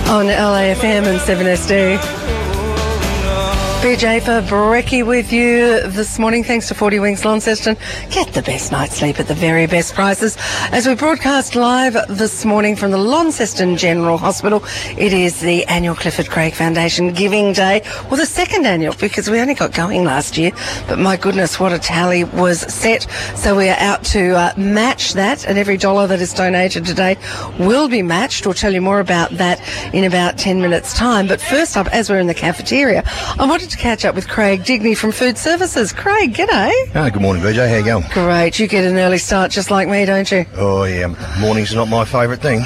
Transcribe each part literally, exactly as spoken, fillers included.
On L A F M and seven S D. B J for Brekkie with you this morning. Thanks to forty Winks Launceston. Get the best night's sleep at the very best prices. As we broadcast live this morning from the Launceston General Hospital, it is the annual Clifford Craig Foundation Giving Day. Well, the second annual, because we only got going last year. But my goodness, what a tally was set. So we are out to uh, match that, and every dollar that is donated today will be matched. We'll tell you more about that in about ten minutes' time. But first up, as we're in the cafeteria, I wanted to catch up with Craig Digney from Food Services. Craig, g'day. Oh, good morning, B J. How you going? Great. You get an early start just like me, don't you? Oh, yeah. Mornings are not my favourite thing.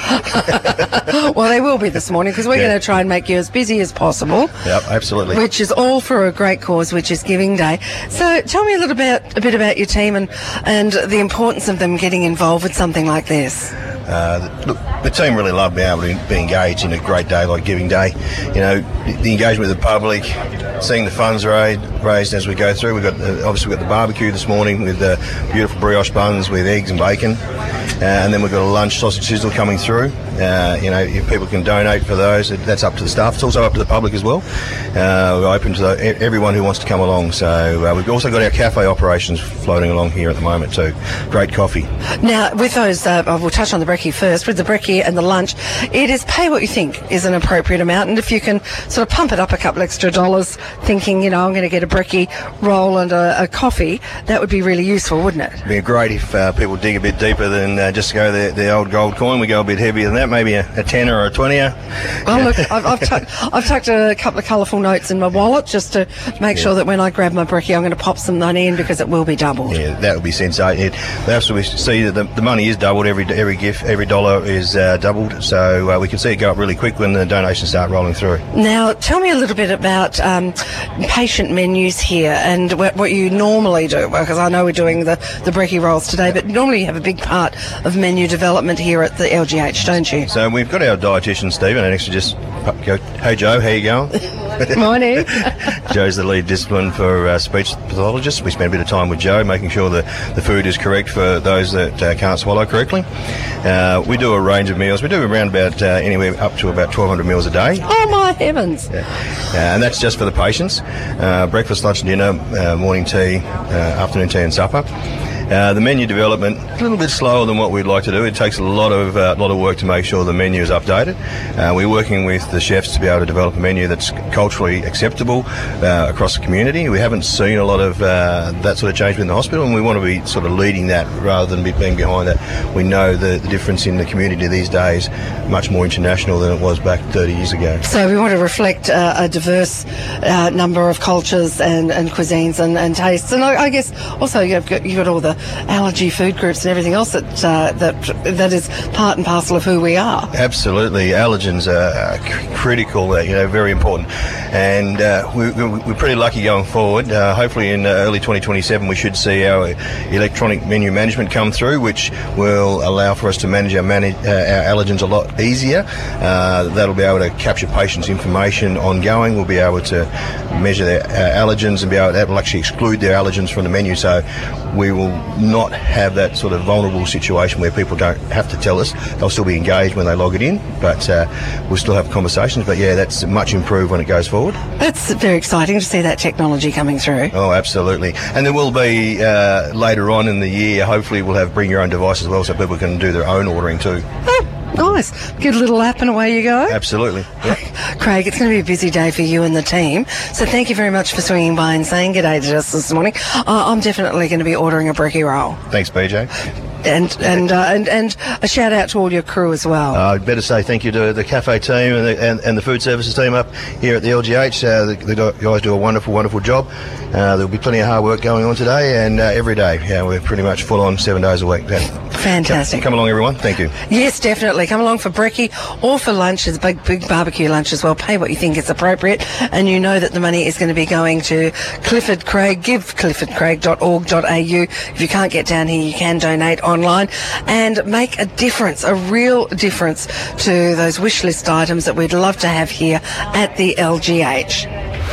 Well, they will be this morning because we're yeah. going to try and make you as busy as possible. Yep, absolutely. Which is all for a great cause, which is Giving Day. So tell me a little bit, a bit about your team and, and the importance of them getting involved with something like this. Uh, look, the team really love being able to be engaged in a great day like Giving Day. You know, the, the engagement with the public, seeing the funds raised, raised as we go through. We've got uh, obviously we've got the barbecue this morning with uh, beautiful brioche buns with eggs and bacon, uh, and then we've got a lunch sausage sizzle coming through. Uh, you know, if people can donate for those, that's up to the staff. It's also up to the public as well. Uh, we're open to the, everyone who wants to come along. So uh, we've also got our cafe operations floating along here at the moment too. Great coffee. Now, with those, uh, we'll touch on the Brekkie first. With the Brekkie and the lunch, it is pay what you think is an appropriate amount, and if you can sort of pump it up a couple extra dollars, thinking, you know, I'm going to get a Brekkie roll and a, a coffee, that would be really useful, wouldn't it? It'd be great if uh, people dig a bit deeper than uh, just go the, the old gold coin. We go a bit heavier than that, maybe a, a tenner or a twenty-er. Well, look, I've, I've, tucked, I've tucked a couple of colourful notes in my wallet just to make yeah. sure that when I grab my Brekkie, I'm going to pop some money in because it will be doubled. Yeah, that would be sensational. That's what we see that the, the money is doubled every every gift, every dollar is uh, doubled. So uh, we can see it go up really quick when the donations start rolling through. Now, tell me a little bit about um, patient menus here and what, what you normally do, because I know we're doing the, the Brekkie rolls today, but normally you have a big part of menu development here at the L G H, don't you? So we've got our dietitian, Stephen, and actually just go, hey Joe, how you going? Morning. Joe's the lead discipline for uh, speech pathologists. We spend a bit of time with Joe making sure that the food is correct for those that uh, can't swallow correctly. Uh, we do a range of meals. We do around about uh, anywhere up to about twelve hundred meals a day. Oh my heavens. Yeah. Uh, and that's just for the patients. Uh, breakfast, lunch and dinner, uh, morning tea, uh, afternoon tea and supper. Uh, the menu development a little bit slower than what we'd like to do. It takes a lot of uh, lot of work to make sure the menu is updated. Uh, we're working with the chefs to be able to develop a menu that's culturally acceptable uh, across the community. We haven't seen a lot of uh, that sort of change within the hospital, and we want to be sort of leading that rather than be being behind that. We know the, the difference in the community these days, much more international than it was back thirty years ago. So we want to reflect uh, a diverse uh, number of cultures and, and cuisines and, and tastes, and I, I guess also you've got, you've got all the allergy food groups and everything else that uh, that that is part and parcel of who we are. Absolutely, allergens are c- critical, uh, you know, very important, and uh, we, we're pretty lucky going forward. Uh, hopefully, in uh, early twenty twenty-seven, we should see our electronic menu management come through, which will allow for us to manage our, manage, uh, our allergens a lot easier. Uh, that'll be able to capture patients' information ongoing. We'll be able to measure their uh, allergens and be able to able to actually exclude their allergens from the menu. So we will not have that sort of vulnerable situation where people don't have to tell us. They'll still be engaged when they log it in, but uh, we'll still have conversations. But yeah, that's much improved when it goes forward. That's very exciting to see that technology coming through. Oh, absolutely. And there will be uh, later on in the year, hopefully we'll have bring your own device as well, so people can do their own ordering too. Oh. Nice. Get a little app and away you go. Absolutely. Yep. Craig, it's going to be a busy day for you and the team. So thank you very much for swinging by and saying g'day to us this morning. Uh, I'm definitely going to be ordering a Brekkie roll. Thanks, B J. And and, uh, and and a shout out to all your crew as well. Uh, I'd better say thank you to the cafe team and the, and, and the food services team up here at the L G H. Uh, the, the guys do a wonderful, wonderful job. Uh, there'll be plenty of hard work going on today and uh, every day. Yeah, we're pretty much full on seven days a week. Fantastic. Come, come along, everyone. Thank you. Yes, definitely. Come along for Brekkie or for lunch. It's a big, big barbecue lunch as well. Pay what you think is appropriate, and you know that the money is going to be going to Clifford Craig. Give clifford craig dot org dot a u. If you can't get down here, you can donate online and make a difference, a real difference to those wish list items that we'd love to have here at the L G H.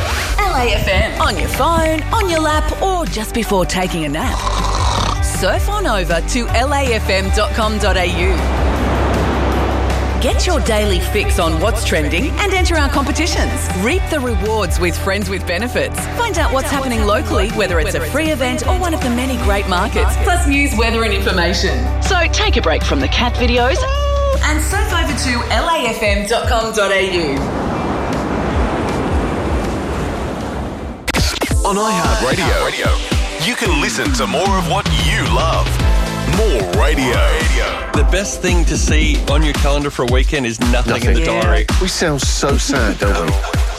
L A F M on your phone, on your lap, or just before taking a nap. Surf on over to L A F M dot com dot a u. Get your daily fix on what's trending and enter our competitions. Reap the rewards with Friends with Benefits. Find out what's happening locally, whether it's a free event or one of the many great markets, plus news, weather and information. So take a break from the cat videos and surf over to L A F M dot com dot A U. On iHeartRadio, you can listen to more of what you love. More radio. The best thing to see on your calendar for a weekend is nothing, Nothing. in the Yeah. diary. We sound so sad, don't we?